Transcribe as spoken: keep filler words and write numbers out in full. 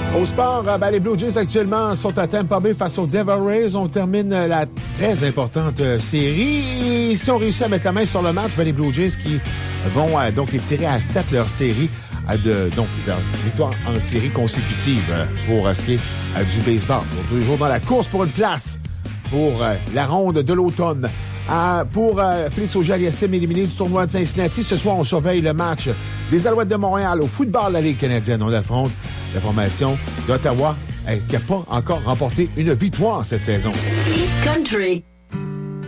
Au sport, ben, les Blue Jays actuellement sont à Tampa Bay face aux Devil Rays. On termine la très importante série. Et si on réussit à mettre la main sur le match, ben, les Blue Jays qui vont euh, donc étirer à sept leur série, euh, de, donc leur victoire en série consécutive euh, pour euh, ce qui est euh, du baseball. On est toujours dans la course pour une place pour euh, la ronde de l'automne. Euh, pour euh, Félix Auger-Aliassime éliminé du tournoi de Cincinnati, ce soir, on surveille le match des Alouettes de Montréal au football de la Ligue canadienne. On affronte la formation d'Ottawa euh, qui n'a pas encore remporté une victoire cette saison. Country.